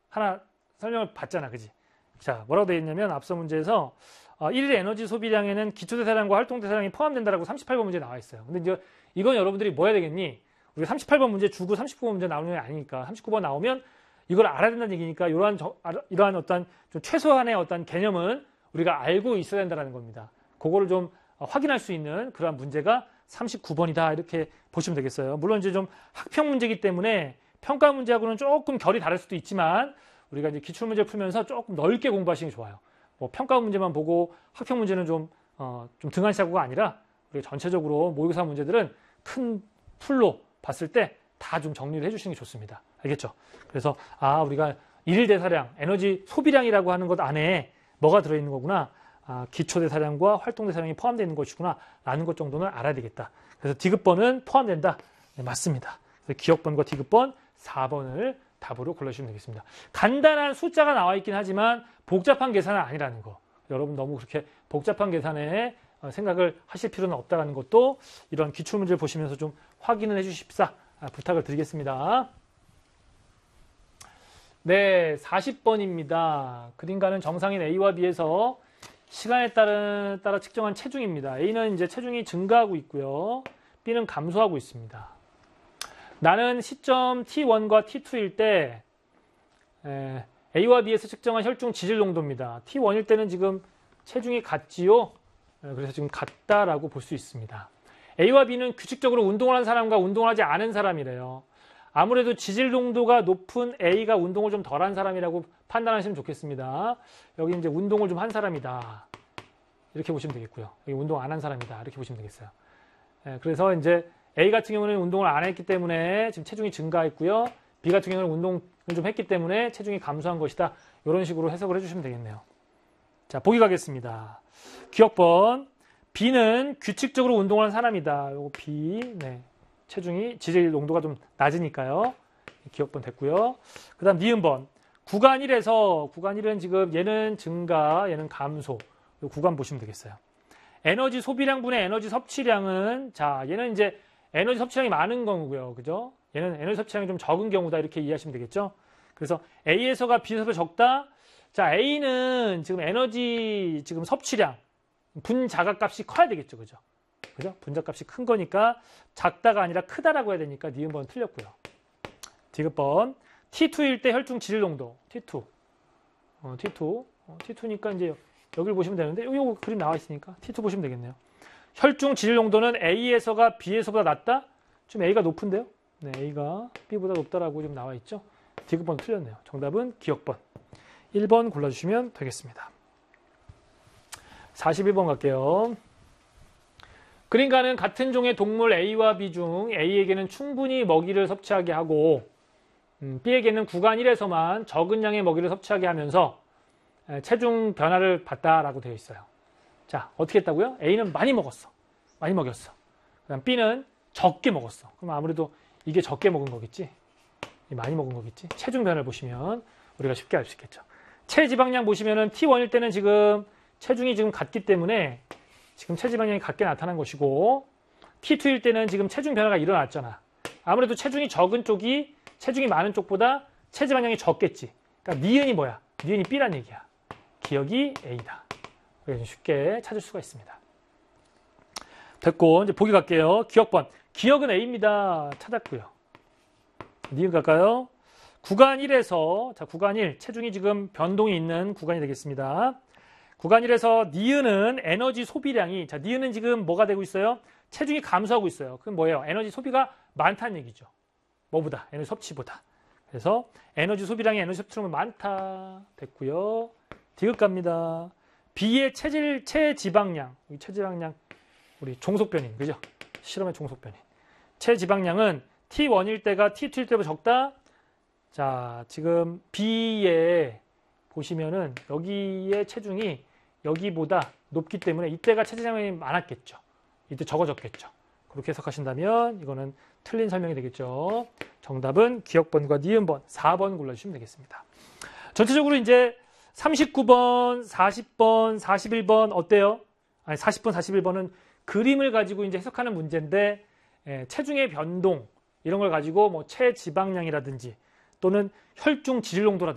하나 설명을 봤잖아. 그지? 자, 뭐라고 되어 있냐면 앞서 문제에서 1일 에너지 소비량에는 기초대사량과 활동대사량이 포함된다라고 38번 문제에 나와 있어요. 근데 이제 이건 여러분들이 뭐 해야 되겠니? 우리 38번 문제 주고 39번 문제 나오는 게 아니니까 39번 나오면 이걸 알아야 된다는 얘기니까 이러한 어떤 좀 최소한의 어떤 개념은 우리가 알고 있어야 된다는 겁니다. 그거를 좀 확인할 수 있는 그러한 문제가 39번이다 이렇게 보시면 되겠어요. 물론 이제 좀 학평 문제이기 때문에 평가 문제하고는 조금 결이 다를 수도 있지만 우리가 이제 기출 문제 풀면서 조금 넓게 공부하시는 게 좋아요. 뭐 평가 문제만 보고 학평 문제는 좀 등한시하고가 아니라 우리가 전체적으로 모의고사 문제들은 큰 풀로 봤을 때 다 좀 정리를 해주시는 게 좋습니다. 알겠죠? 그래서 우리가 일일 대사량, 에너지 소비량이라고 하는 것 안에 뭐가 들어있는 거구나. 기초 대사량과 활동 대사량이 포함되어 있는 것이구나 라는 것 정도는 알아야 되겠다. 그래서 디귿번은 포함된다. 네, 맞습니다. 그래서 기억번과 디귿번 4번을 답으로 골라주시면 되겠습니다. 간단한 숫자가 나와 있긴 하지만 복잡한 계산은 아니라는 거. 여러분 너무 그렇게 복잡한 계산에 생각을 하실 필요는 없다는 것도 이런 기출문제를 보시면서 좀 확인을 해 주십사 부탁을 드리겠습니다. 네, 40번입니다. 그림가는 정상인 A와 B에서 시간에 따라 측정한 체중입니다. A는 이제 체중이 증가하고 있고요. B는 감소하고 있습니다. 나는 시점 T1과 T2일 때 A와 B에서 측정한 혈중 지질 농도입니다. T1일 때는 지금 체중이 같지요. 그래서 지금 같다라고 볼 수 있습니다. A와 B는 규칙적으로 운동을 한 사람과 운동을 하지 않은 사람이래요. 아무래도 지질 농도가 높은 A가 운동을 좀 덜한 사람이라고 판단하시면 좋겠습니다. 여기 이제 운동을 좀 한 사람이다. 이렇게 보시면 되겠고요. 여기 운동 안 한 사람이다. 이렇게 보시면 되겠어요. 그래서 이제 A 같은 경우는 운동을 안 했기 때문에 지금 체중이 증가했고요. B 같은 경우는 운동을 좀 했기 때문에 체중이 감소한 것이다. 이런 식으로 해석을 해주시면 되겠네요. 자, 보기 가겠습니다. 기억번. B는 규칙적으로 운동을 한 사람이다. 요거 B. 네. 체중이 지질 농도가 좀 낮으니까요. 기억번 됐고요. 그 다음 니은번. 구간 1에서 구간 1은 지금 얘는 증가, 얘는 감소. 요 구간 보시면 되겠어요. 에너지 소비량분의 에너지 섭취량은 자, 얘는 이제 에너지 섭취량이 많은 거고요. 그죠? 얘는 에너지 섭취량이 좀 적은 경우다. 이렇게 이해하시면 되겠죠? 그래서 A에서가 B에서보다 적다. 자, A는 지금 에너지 지금 섭취량 분자가값이 커야 되겠죠. 그죠? 그죠? 분자값이 큰 거니까 작다가 아니라 크다라고 해야 되니까 니은번 틀렸고요. 디귿번. T2일 때 혈중 지질 농도. T2. T2니까 이제 여기를 보시면 되는데 여기 그림 나와 있으니까 T2 보시면 되겠네요. 혈중 지질 농도는 A에서가 B에서보다 낮다? 좀 A가 높은데요? 네, A가 B보다 높다라고 좀 나와 있죠? 디귿번 틀렸네요. 정답은 기억번. 1번 골라주시면 되겠습니다. 41번 갈게요. 그림가는 같은 종의 동물 A와 B 중 A에게는 충분히 먹이를 섭취하게 하고 B에게는 구간 1에서만 적은 양의 먹이를 섭취하게 하면서 체중 변화를 봤다라고 되어 있어요. 자, 어떻게 했다고요? A는 많이 먹었어. 많이 먹였어. 그다음 B는 적게 먹었어. 그럼 아무래도 이게 적게 먹은 거겠지? 많이 먹은 거겠지? 체중 변화를 보시면 우리가 쉽게 알 수 있겠죠. 체지방량 보시면은 T1일 때는 지금 체중이 지금 같기 때문에 지금 체지방량이 같게 나타난 것이고 T2일 때는 지금 체중 변화가 일어났잖아. 아무래도 체중이 적은 쪽이 체중이 많은 쪽보다 체지방량이 적겠지. 그러니까 니은이 뭐야? 니은이 B란 얘기야. 기억이 A다. 그래서 쉽게 찾을 수가 있습니다. 됐고 이제 보기 갈게요. 기억번. 기억은 A입니다. 찾았고요. 니은 갈까요? 구간 1에서 자 구간 1 체중이 지금 변동이 있는 구간이 되겠습니다. 구간 1에서 니은은 에너지 소비량이 자 니은은 지금 뭐가 되고 있어요? 체중이 감소하고 있어요. 그럼 뭐예요? 에너지 소비가 많다는 얘기죠. 뭐보다? 에너지 섭취보다. 그래서 에너지 소비량이 에너지 섭취량은 많다. 됐고요. 디귿 갑니다. B의 체지방량. 체지방량 우리 종속변인. 그죠? 실험의 종속변인. 체지방량은 T1일 때가 T2일 때보다 적다. 자, 지금 B에 보시면은 여기의 체중이 여기보다 높기 때문에 이때가 체지방량이 많았겠죠. 이때 적어졌겠죠. 그렇게 해석하신다면 이거는 틀린 설명이 되겠죠. 정답은 기억번과 니은번 4번 골라주시면 되겠습니다. 전체적으로 이제 39번, 40번, 41번 어때요? 아니 40번, 41번은 그림을 가지고 이제 해석하는 문제인데 체중의 변동 이런 걸 가지고 뭐 체지방량이라든지 또는 혈중 지질 농도라든지